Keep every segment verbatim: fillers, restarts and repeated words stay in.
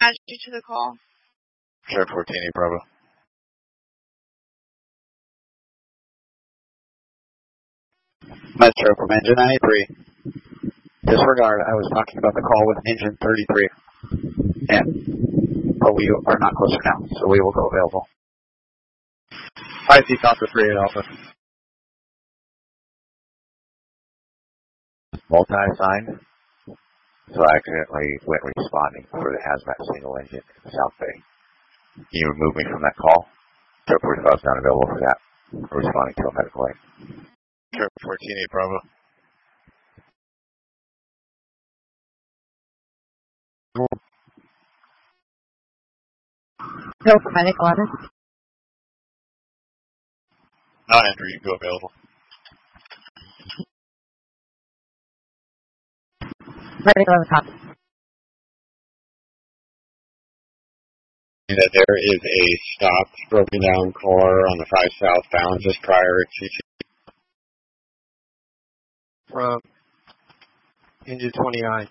Add you to the call. Sheriff fourteen eight Bravo. Metro from engine ninety-three. Disregard, I was talking about the call with engine thirty-three. And, but we are not closer now, so we will go available. I see Copter three eight Alpha. Multi-assigned, so I accidentally went responding for the hazmat single engine in the South Bay. Can you remove me from that call? Sheriff forty-five is not available for that. We're responding to a medical aid. Sheriff fourteen eight Bravo. Go for medical order. Non-entry, you go available. Medical on the top. That there is a stopped, broken down car on the five southbound just prior to from engine twenty-nine.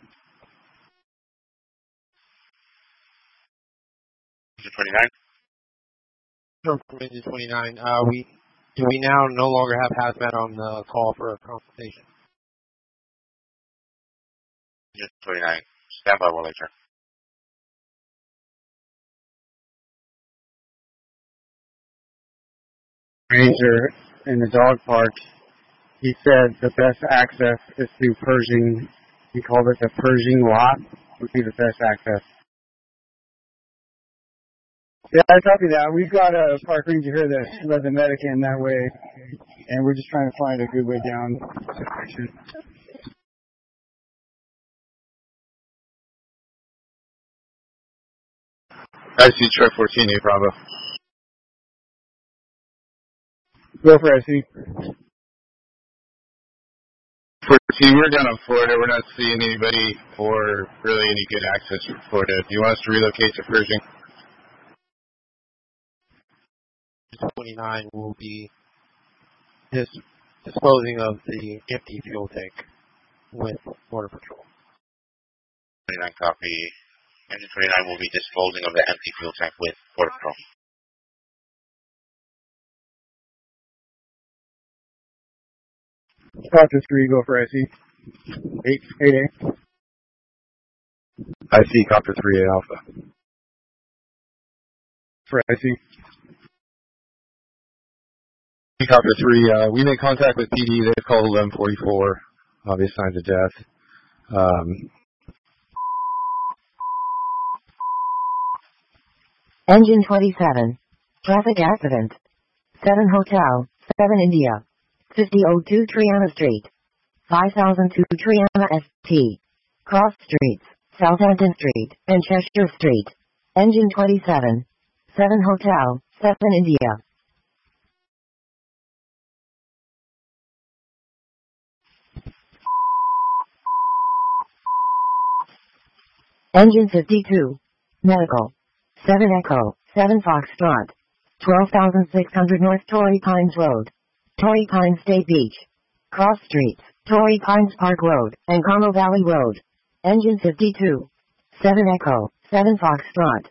Engine twenty-nine? From engine twenty-nine. Uh, we do we now no longer have hazmat on the call for a consultation? Engine twenty-nine. Stand by while I turn. Ranger in the dog park. He said the best access is through Pershing. He called it the Pershing lot would be the best access. Yeah, I copy that. We've got a park ranger here that led the medic in that way, and we're just trying to find a good way down the situation. I see Sheriff fourteen eight Bravo. Go for I C. fourteen, we're down in Florida. We're not seeing anybody or really any good access from Florida. Do you want us to relocate to Pershing? twenty-nine will be dis- disposing of the empty fuel tank with Border Patrol. twenty-nine copy. Engine twenty-nine will be disposing of the empty fuel tank with Border Patrol. Copter three, go for I C. Eight, eight, eight. I see Copter three eight Alpha. For I C. Copter three, uh, we made contact with P D. They've called eleven forty-four. Obvious signs of death. Um, Engine twenty-seven. Traffic accident. seven Hotel, seven India. fifty oh two Triana Street. five thousand two Triana S T. Cross Streets, Southampton Street, and Cheshire Street. Engine twenty-seven. seven Hotel, seven India. Engine fifty-two. Medical. seven Echo, seven Foxtrot. twelve thousand six hundred North Torrey Pines Road. Torrey Pines State Beach. Cross Streets, Torrey Pines Park Road, and Carmel Valley Road. Engine fifty-two. seven Echo, seven Foxtrot.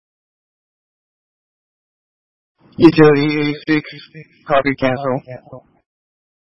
Utility eighty-six, copy cancel.